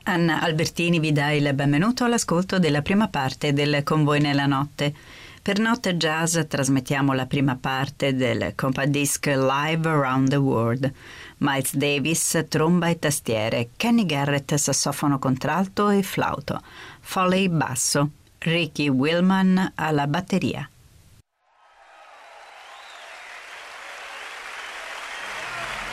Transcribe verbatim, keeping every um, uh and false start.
Anna Albertini vi dà il benvenuto all'ascolto della prima parte del Con voi nella notte. Per Notte Jazz trasmettiamo la prima parte del Compact Disc Live Around the World. Miles Davis, tromba e tastiere, Kenny Garrett, sassofono contralto e flauto, Foley basso, Ricky Willman alla batteria.